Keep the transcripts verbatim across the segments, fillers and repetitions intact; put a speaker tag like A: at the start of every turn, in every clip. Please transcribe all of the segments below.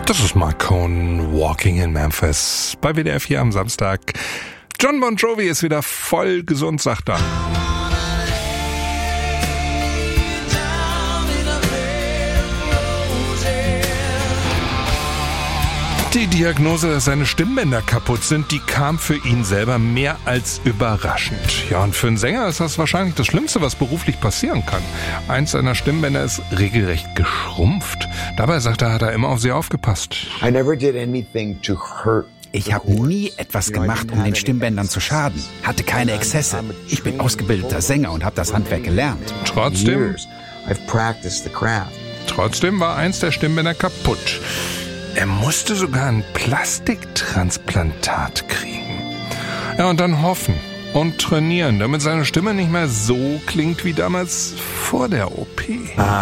A: Das ist Mark Cohn, Walking in Memphis, bei W D R vier am Samstag. John Bon Jovi ist wieder voll gesund, sagt er. Die Diagnose, dass seine Stimmbänder kaputt sind, die kam für ihn selber mehr als überraschend. Ja, und für einen Sänger ist das wahrscheinlich das Schlimmste, was beruflich passieren kann. Eins seiner Stimmbänder ist regelrecht geschrumpft. Dabei, sagt er, hat er immer auf sie aufgepasst.
B: I never did anything to hurt.
C: Ich habe nie etwas gemacht, um den Stimmbändern zu schaden. Hatte keine Exzesse. Ich bin ausgebildeter Sänger und habe das Handwerk gelernt.
A: Trotzdem,
B: I've practiced the craft.
A: trotzdem war eins der Stimmbänder kaputt. Er musste sogar ein Plastiktransplantat kriegen. Ja, und dann hoffen und trainieren, damit seine Stimme nicht mehr so klingt wie damals vor der O P.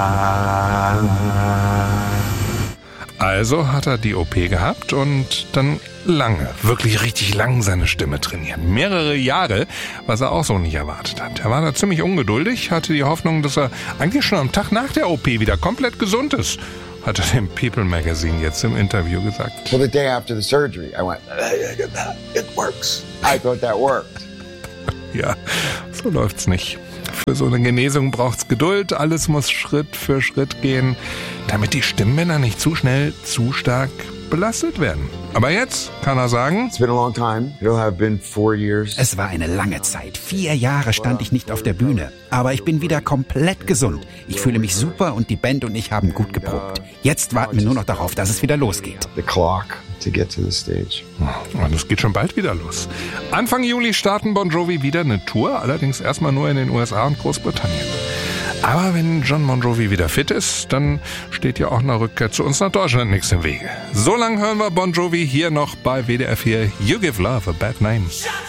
A: Also hat er die O P gehabt und dann lange, wirklich richtig lang seine Stimme trainiert. Mehrere Jahre, was er auch so nicht erwartet hat. Er war da ziemlich ungeduldig, hatte die Hoffnung, dass er eigentlich schon am Tag nach der O P wieder komplett gesund ist. Hat er dem People Magazine jetzt im Interview gesagt.
B: Well, the day after the surgery, I went, it works. I thought that worked.
A: Ja, so läuft's nicht. Für so eine Genesung braucht's Geduld. Alles muss Schritt für Schritt gehen, damit die Stimmbänder nicht zu schnell, zu stark belastet werden. Aber jetzt kann er sagen,
B: It's been a long time. It'll have been four years.
C: Es war eine lange Zeit. Vier Jahre stand ich nicht auf der Bühne. Aber ich bin wieder komplett gesund. Ich fühle mich super und die Band und ich haben gut geprobt. Jetzt warten wir nur noch darauf, dass es wieder losgeht.
B: The clock to get to the stage.
A: und es geht schon bald wieder los. Anfang Juli starten Bon Jovi wieder eine Tour, allerdings erstmal nur in den U S A und Großbritannien. Aber wenn John Bon Jovi wieder fit ist, dann steht ja auch eine Rückkehr zu uns nach Deutschland nichts im Wege. So lange hören wir Bon Jovi hier noch bei W D R vier. You Give Love a Bad Name.